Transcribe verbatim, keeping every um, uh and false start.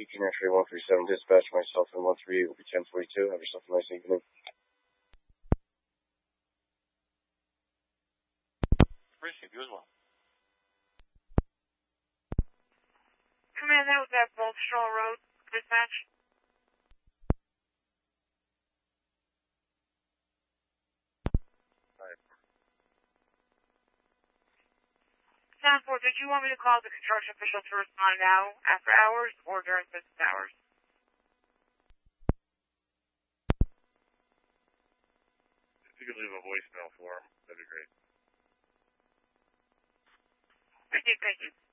speaking X-ray one three seven dispatch, myself and one three eight will be ten forty-two. Have yourself a nice evening. Appreciate you as well. Command, that was at Bolt Straw Road, dispatch. Alright. Sanford, did you want me to call the construction official to respond now, after hours, or during business hours? If you could leave a voicemail for him, that'd be great. I did, thank you.